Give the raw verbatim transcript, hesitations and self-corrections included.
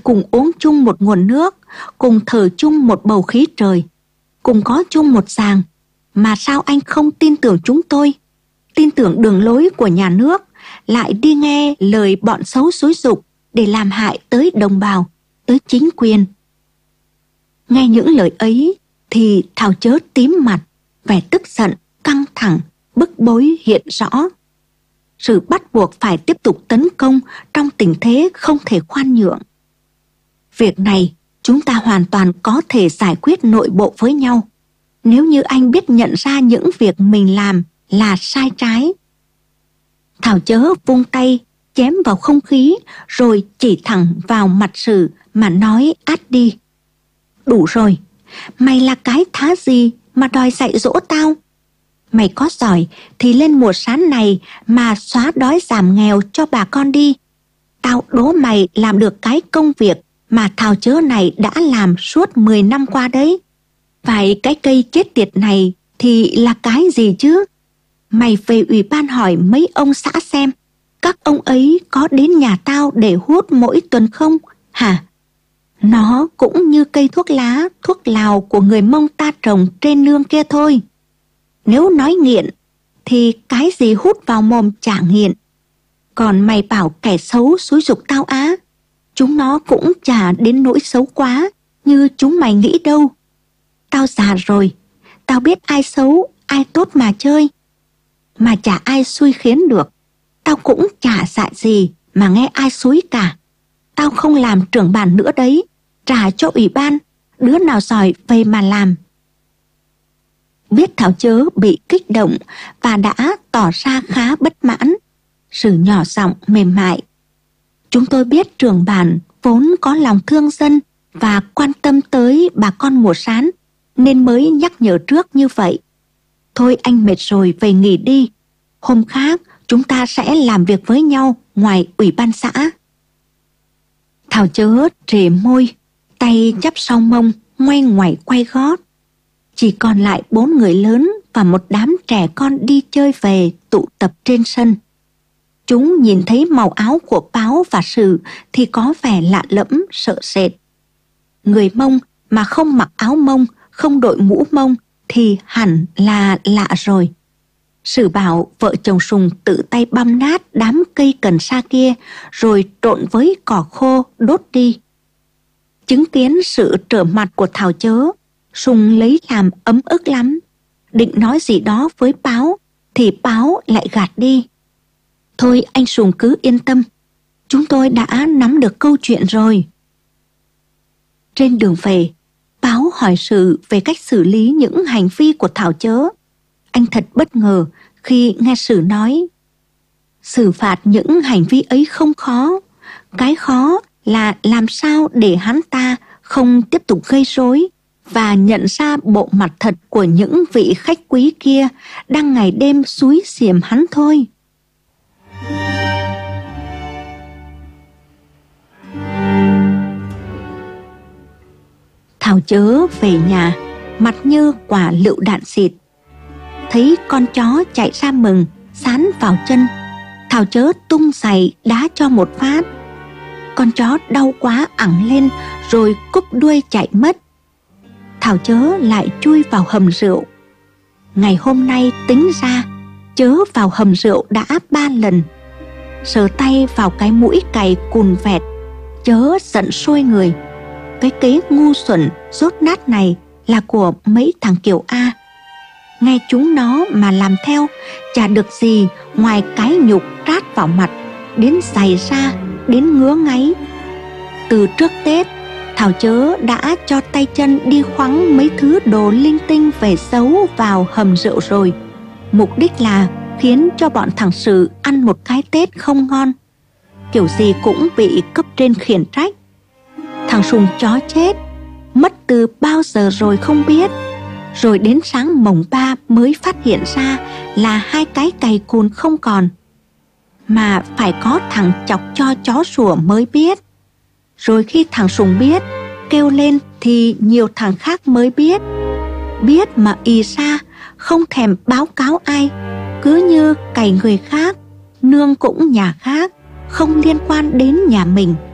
cùng uống chung một nguồn nước, cùng thở chung một bầu khí trời, cùng có chung một giàng. Mà sao anh không tin tưởng chúng tôi, tin tưởng đường lối của nhà nước, lại đi nghe lời bọn xấu xúi giục để làm hại tới đồng bào, tới chính quyền? Nghe những lời ấy thì Thảo Chớ tím mặt, vẻ tức giận, căng thẳng, bức bối hiện rõ. Sự bắt buộc phải tiếp tục tấn công trong tình thế không thể khoan nhượng. Việc này chúng ta hoàn toàn có thể giải quyết nội bộ với nhau, nếu như anh biết nhận ra những việc mình làm là sai trái. Thảo Chớ vung tay chém vào không khí rồi chỉ thẳng vào mặt Sử mà nói át đi: đủ rồi, mày là cái thá gì mà đòi dạy dỗ tao? Mày có giỏi thì lên mùa sán này mà xóa đói giảm nghèo cho bà con đi. Tao đố mày làm được cái công việc mà Thảo Chớ này đã làm suốt mười năm qua đấy. Vậy cái cây chết tiệt này thì là cái gì chứ? Mày về ủy ban hỏi mấy ông xã xem, các ông ấy có đến nhà tao để hút mỗi tuần không hả? Nó cũng như cây thuốc lá, thuốc lào của người Mông ta trồng trên nương kia thôi. Nếu nói nghiện thì cái gì hút vào mồm chả nghiện. Còn mày bảo kẻ xấu xúi giục tao á, chúng nó cũng chả đến nỗi xấu quá như chúng mày nghĩ đâu. Tao già rồi, tao biết ai xấu, ai tốt mà chơi. Mà chả ai xui khiến được. Tao cũng chả dại gì mà nghe ai xúi cả. Tao không làm trưởng bản nữa đấy, trả cho ủy ban, đứa nào giỏi về mà làm. Biết Thảo Chớ bị kích động và đã tỏ ra khá bất mãn, Sử nhỏ giọng mềm mại: chúng tôi biết trưởng bản vốn có lòng thương dân và quan tâm tới bà con mùa sán, nên mới nhắc nhở trước như vậy. Thôi anh mệt rồi, về nghỉ đi. Hôm khác chúng ta sẽ làm việc với nhau ngoài ủy ban xã. Thảo Chớ trề môi, tay chắp sau mông, ngoay ngoẩy quay gót. Chỉ còn lại bốn người lớn và một đám trẻ con đi chơi về tụ tập trên sân. Chúng nhìn thấy màu áo của Páo và Sử thì có vẻ lạ lẫm, sợ sệt. Người Mông mà không mặc áo Mông, không đội mũ Mông thì hẳn là lạ rồi. Sử bảo vợ chồng Sùng tự tay băm nát đám cây cần sa kia rồi trộn với cỏ khô đốt đi. Chứng kiến sự trở mặt của Thảo Chớ, Sùng lấy làm ấm ức lắm. Định nói gì đó với Páo thì Páo lại gạt đi: thôi anh Sùng cứ yên tâm, chúng tôi đã nắm được câu chuyện rồi. Trên đường về, Páo hỏi Sử về cách xử lý những hành vi của Thảo Chớ. Anh thật bất ngờ khi nghe Sử nói: xử phạt những hành vi ấy không khó, cái khó là làm sao để hắn ta không tiếp tục gây rối và nhận ra bộ mặt thật của những vị khách quý kia đang ngày đêm xúi xiềm hắn thôi. Thảo Chớ về nhà, mặt như quả lựu đạn xịt. Thấy con chó chạy ra mừng, sán vào chân, Thảo Chớ tung giày đá cho một phát. Con chó đau quá ẳng lên rồi cúp đuôi chạy mất. Thảo Chớ lại chui vào hầm rượu. Ngày hôm nay tính ra, Chớ vào hầm rượu đã ba lần. Sờ tay vào cái mũi cày cùn vẹt, Chớ giận sôi người. Cái kế ngu xuẩn rốt nát này là của mấy thằng Kiều A. Nghe chúng nó mà làm theo chả được gì ngoài cái nhục trát vào mặt, đến giày ra, đến ngứa ngáy. Từ trước Tết, Thảo Chớ đã cho tay chân đi khoắng mấy thứ đồ linh tinh về giấu vào hầm rượu rồi. Mục đích là khiến cho bọn thằng Sử ăn một cái Tết không ngon. Kiểu gì cũng bị cấp trên khiển trách. Thằng Sùng chó chết, mất từ bao giờ rồi không biết. Rồi đến sáng mồng ba mới phát hiện ra là hai cái cày cùn không còn. Mà phải có thằng chọc cho chó sủa mới biết. Rồi khi thằng Sùng biết, kêu lên thì nhiều thằng khác mới biết. Biết mà ì ra, không thèm báo cáo ai. Cứ như cày người khác, nương cũng nhà khác, không liên quan đến nhà mình.